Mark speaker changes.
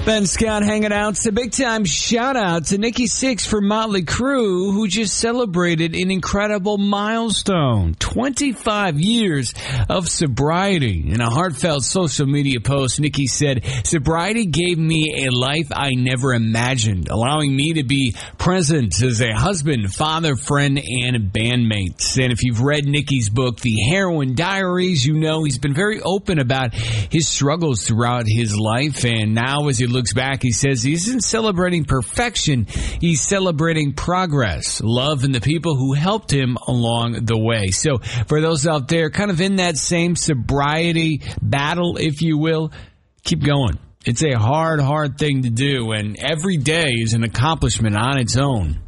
Speaker 1: Ben Scott hanging out. It's a big-time shout-out to Nikki Sixx from Motley Crue, who just celebrated an incredible milestone, 25 years of sobriety. In a heartfelt social media post, Nikki said, "Sobriety gave me a life I never imagined, allowing me to be present as a husband, father, friend, and bandmate." And if you've read Nikki's book, The Heroin Diaries, you know he's been very open about his struggles throughout his life. And now as he looks back, he says he isn't celebrating perfection, he's celebrating progress, love, and the people who helped him along the way. So for those out there kind of in that same sobriety battle, if you will, keep going. It's a hard thing to do, and every day is an accomplishment on its own.